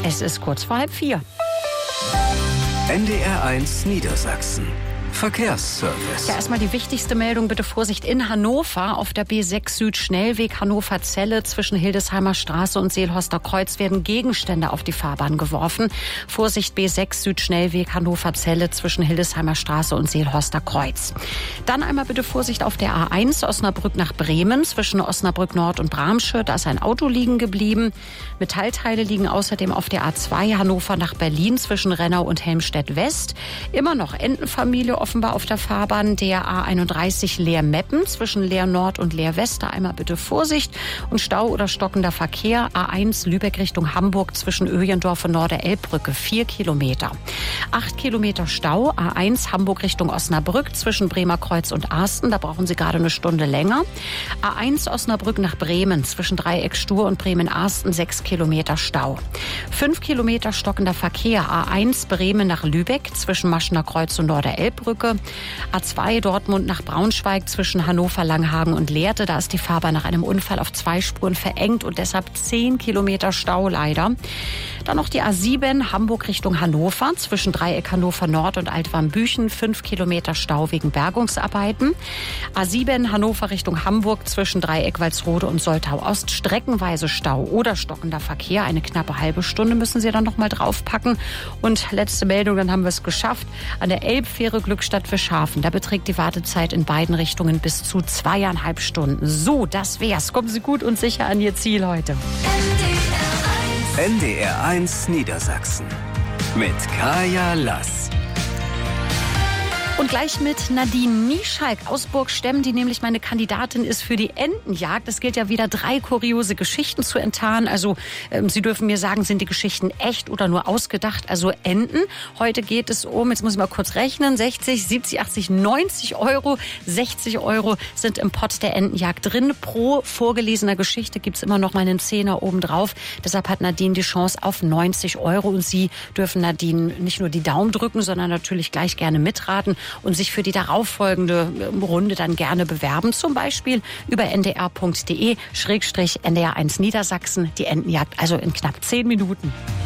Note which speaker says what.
Speaker 1: Es ist kurz vor 3:30.
Speaker 2: NDR1 Niedersachsen. Verkehrsservice.
Speaker 1: Ja, erstmal die wichtigste Meldung. Bitte Vorsicht in Hannover. Auf der B6 Süd Schnellweg Hannover-Zelle zwischen Hildesheimer Straße und Seelhorster Kreuz werden Gegenstände auf die Fahrbahn geworfen. Vorsicht B6 Süd Schnellweg Hannover-Zelle zwischen Hildesheimer Straße und Seelhorster Kreuz. Dann einmal bitte Vorsicht auf der A1 Osnabrück nach Bremen zwischen Osnabrück Nord und Bramsche. Da ist ein Auto liegen geblieben. Metallteile liegen außerdem auf der A2 Hannover nach Berlin zwischen Rennau und Helmstedt West. Immer noch Entenfamilie offenbar auf der Fahrbahn der A31 Leer-Meppen zwischen Leer Nord und Leer West. Da einmal bitte Vorsicht und Stau oder stockender Verkehr. A1 Lübeck Richtung Hamburg zwischen Öjendorf und Norderelbbrücke 4 Kilometer. 8 Kilometer Stau. A1 Hamburg Richtung Osnabrück zwischen Bremer Kreuz und Arsten. Da brauchen Sie gerade eine Stunde länger. A1 Osnabrück nach Bremen zwischen Dreieck Stur und Bremen-Arsten 6 Kilometer Stau. 5 Kilometer stockender Verkehr. A1 Bremen nach Lübeck zwischen Maschener Kreuz und Norderelbbrücke. A2 Dortmund nach Braunschweig zwischen Hannover, Langhagen und Lehrte. Da ist die Fahrbahn nach einem Unfall auf 2 Spuren verengt und deshalb 10 Kilometer Stau leider. Dann noch die A7 Hamburg Richtung Hannover zwischen Dreieck Hannover Nord und Altwarmbüchen 5 Kilometer Stau wegen Bergungsarbeiten. A7 Hannover Richtung Hamburg zwischen Dreieck Walsrode und Soltau Ost streckenweise Stau oder stockender Verkehr. Eine knappe halbe Stunde müssen Sie dann noch mal draufpacken. Und letzte Meldung, dann haben wir es geschafft. An der Elbfähre Glückstadt Fischhafen. Da beträgt die Wartezeit in beiden Richtungen bis zu 2,5 Stunden. So, das wär's. Kommen Sie gut und sicher an Ihr Ziel heute.
Speaker 2: NDR1 Niedersachsen. Mit Kaya Lass.
Speaker 1: Und gleich mit Nadine Nieschalk aus Burgstemmen, die nämlich meine Kandidatin ist für die Entenjagd. Es gilt ja wieder 3 kuriose Geschichten zu enttarnen. Also Sie dürfen mir sagen, sind die Geschichten echt oder nur ausgedacht? Also Enten. Heute geht es um, jetzt muss ich mal kurz rechnen, 60, 70, 80, 90 Euro. 60 Euro sind im Pott der Entenjagd drin. Pro vorgelesener Geschichte gibt's immer noch mal einen Zehner obendrauf. Deshalb hat Nadine die Chance auf 90 Euro. Und Sie dürfen Nadine nicht nur die Daumen drücken, sondern natürlich gleich gerne mitraten und sich für die darauffolgende Runde dann gerne bewerben. Zum Beispiel über ndr.de/NDR1 Niedersachsen. Die Entenjagd also in knapp 10 Minuten.